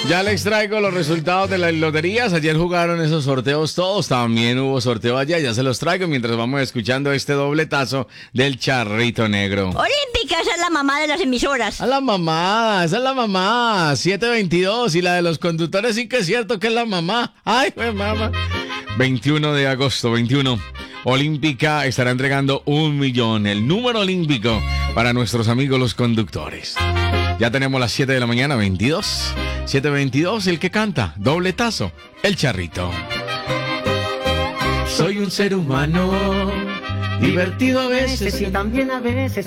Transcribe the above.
Ya les traigo los resultados de las loterías. Ayer jugaron esos sorteos todos. También hubo sorteo allá. Ya se los traigo mientras vamos escuchando este dobletazo del Charrito Negro. Olímpica, esa es la mamá de las emisoras. A la mamá, esa es la mamá. 722. Y la de los conductores sí que es cierto que es la mamá. Ay, pues mamá. 21 de agosto, 21. Olímpica estará entregando 1 millón, el número olímpico para nuestros amigos los conductores. Ya tenemos las 7 de la mañana, 22. 7:22, el que canta, dobletazo, el Charrito. Soy un ser humano, divertido a veces y también a veces